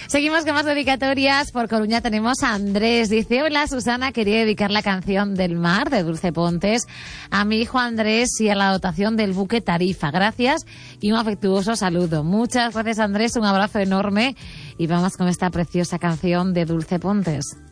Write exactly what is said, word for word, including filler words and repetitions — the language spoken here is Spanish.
Seguimos con más dedicatorias. Por Coruña tenemos a Andrés. Dice: hola Susana, quería dedicar la canción del mar de Dulce Pontes a mi hijo Andrés y a la dotación del buque Tarifa. Gracias y un afectuoso saludo. Muchas gracias, Andrés, un abrazo enorme y vamos con esta preciosa canción de Dulce Pontes.